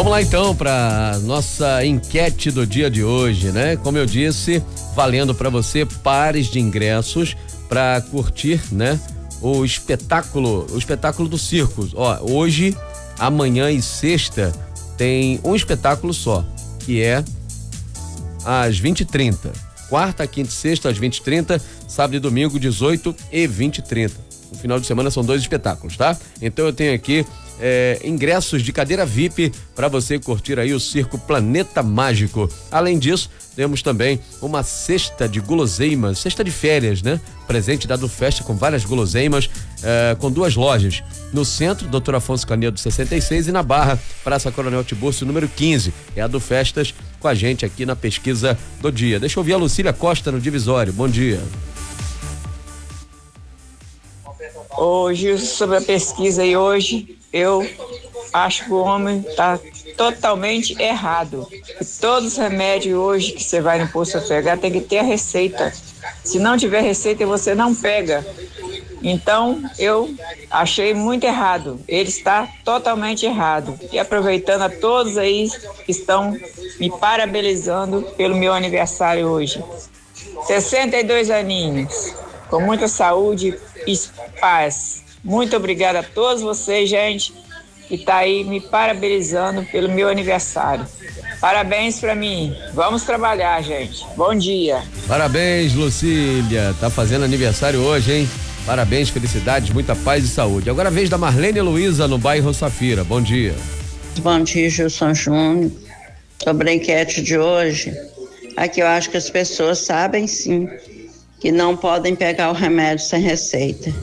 Vamos lá então para nossa enquete do dia de hoje, né? Como eu disse, valendo para você pares de ingressos para curtir, né? O espetáculo do circo. Ó, hoje, amanhã e sexta tem um espetáculo só, que é às 20h30. Quarta, quinta e sexta às 20h30, sábado e domingo 18 e 20h30. No final de semana são 2 espetáculos, tá? Então eu tenho aqui ingressos de cadeira VIP para você curtir aí o circo Planeta Mágico. Além disso, temos também uma cesta de guloseimas, cesta de férias, né? Presente da Dufesta com várias guloseimas, com 2 lojas. No centro, Dr. Afonso Canedo 66 e na Barra, Praça Coronel Tiburcio, número 15. É a Dufestas com a gente aqui na pesquisa do dia. Deixa eu ouvir a Lucília Costa no Divisório. Bom dia. Hoje, sobre a pesquisa aí hoje, eu acho que o homem está totalmente errado. E todos os remédios hoje que você vai no posto a pegar tem que ter a receita. Se não tiver receita, você não pega. Então, eu achei muito errado. Ele está totalmente errado. E aproveitando a todos aí que estão me parabenizando pelo meu aniversário hoje. 62 aninhos, com muita saúde e paz. Muito obrigada a todos vocês, gente, que tá aí me parabenizando pelo meu aniversário. Parabéns para mim. Vamos trabalhar, gente. Bom dia. Parabéns, Lucília. Tá fazendo aniversário hoje, hein? Parabéns, felicidades, muita paz e saúde. Agora a vez da Marlene Luiza no bairro Safira. Bom dia. Bom dia, Gilson Júnior. Sobre a enquete de hoje, aqui eu acho que as pessoas sabem sim que não podem pegar o remédio sem receita.